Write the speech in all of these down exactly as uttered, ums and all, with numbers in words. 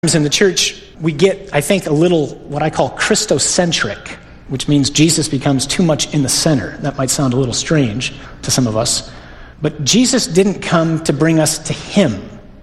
In the church, we get, I think, a little what I call Christocentric, which means Jesus becomes too much in the center. That might sound a little strange to some of us, but Jesus didn't come to bring us to him.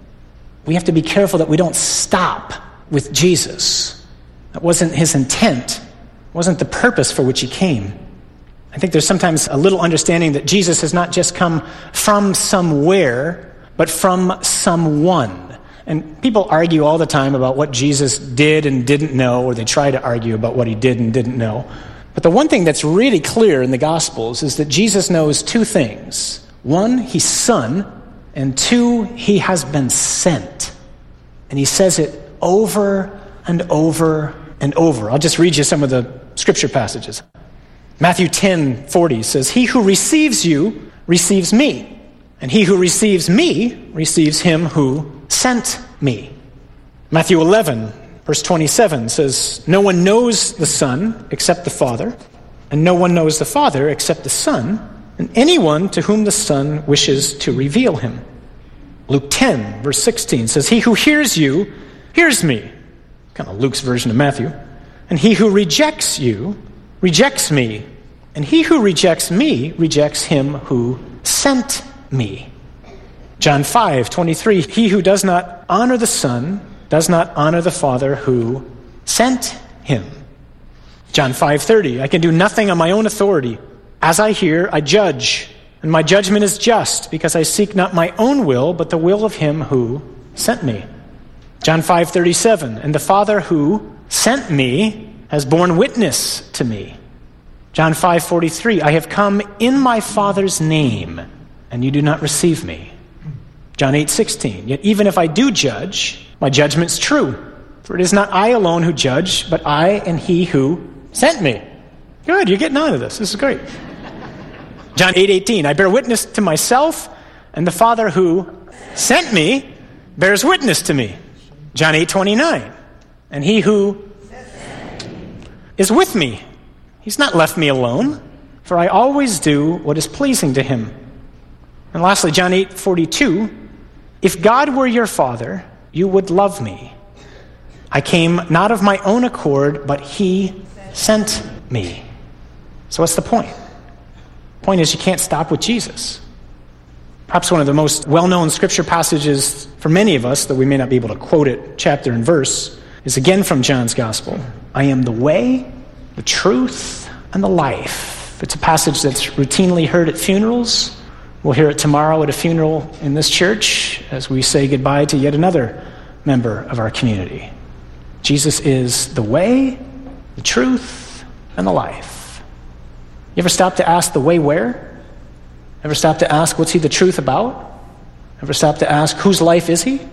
We have to be careful that we don't stop with Jesus. That wasn't his intent. It wasn't the purpose for which he came. I think there's sometimes a little understanding that Jesus has not just come from somewhere, but from someone. And people argue all the time about what Jesus did and didn't know, or they try to argue about what he did and didn't know. But the one thing that's really clear in the Gospels is that Jesus knows two things. One, he's Son, and two, he has been sent. And he says it over and over and over. I'll just read you some of the scripture passages. Matthew ten forty says, "He who receives you receives me, and he who receives me receives him who sent me." Matthew eleven, verse twenty-seven says, "No one knows the Son except the Father, and no one knows the Father except the Son, and anyone to whom the Son wishes to reveal him." Luke ten, verse sixteen says, "He who hears you hears me," kind of Luke's version of Matthew, "and he who rejects you rejects me, and he who rejects me rejects him who sent me." John five twenty-three, "He who does not honor the Son does not honor the Father who sent him." John five thirty, "I can do nothing on my own authority. As I hear, I judge, and my judgment is just, because I seek not my own will, but the will of him who sent me." John five thirty-seven, "And the Father who sent me has borne witness to me." John five forty-three, "I have come in my Father's name, and you do not receive me." John eight sixteen, "Yet even if I do judge, my judgment's true. For it is not I alone who judge, but I and he who sent me." Good, you're getting on to this. This is great. John eight eighteen, "I bear witness to myself, and the Father who sent me bears witness to me." John eight twenty-nine, "And he who is with me, he's not left me alone, for I always do what is pleasing to him." And lastly, John eight forty-two, "If God were your Father, you would love me. I came not of my own accord, but he sent me." So what's the point? The point is you can't stop with Jesus. Perhaps one of the most well-known scripture passages for many of us, though we may not be able to quote it chapter and verse, is again from John's Gospel. "I am the way, the truth, and the life." It's a passage that's routinely heard at funerals. We'll hear it tomorrow at a funeral in this church as we say goodbye to yet another member of our community. Jesus is the way, the truth, and the life. You ever stop to ask the way where? Ever stop to ask what's he the truth about? Ever stop to ask whose life is he?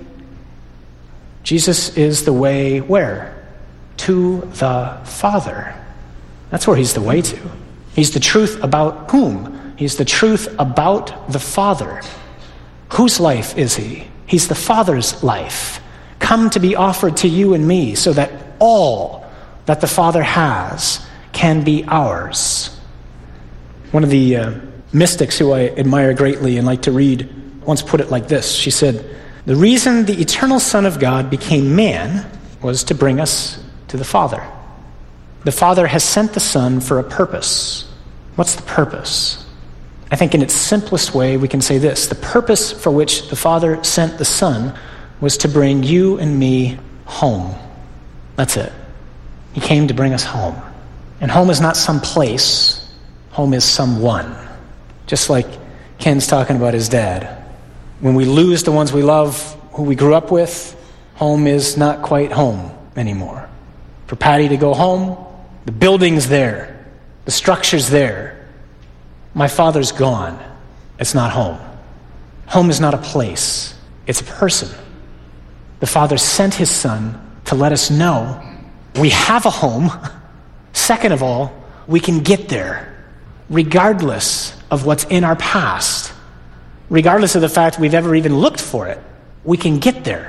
Jesus is the way where? To the Father. That's where he's the way to. He's the truth about whom? He's the truth about the Father. Whose life is he? He's the Father's life, come to be offered to you and me so that all that the Father has can be ours. One of the uh, mystics who I admire greatly and like to read once put it like this. She said, "The reason the eternal Son of God became man was to bring us to the Father. The Father has sent the Son for a purpose." What's the purpose? I think in its simplest way, we can say this. The purpose for which the Father sent the Son was to bring you and me home. That's it. He came to bring us home. And home is not some place. Home is someone. Just like Ken's talking about his dad. When we lose the ones we love, who we grew up with, home is not quite home anymore. For Patty to go home, the building's there. The structure's there. My father's gone. It's not home. Home is not a place. It's a person. The Father sent his Son to let us know we have a home. Second of all, we can get there regardless of what's in our past. Regardless of the fact we've ever even looked for it. We can get there.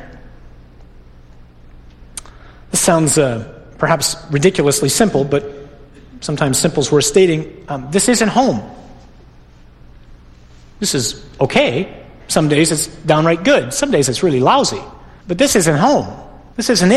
This sounds uh, perhaps ridiculously simple, but sometimes simple's worth stating. Um, this isn't home. This is okay. Some days it's downright good. Some days it's really lousy. But this isn't home. This isn't